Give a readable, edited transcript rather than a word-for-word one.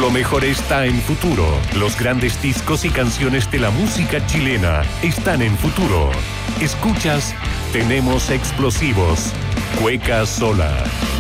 Lo mejor está en Futuro. Los grandes discos y canciones de la música chilena están en Futuro. Escuchas Tenemos Explosivos. Cueca Sola.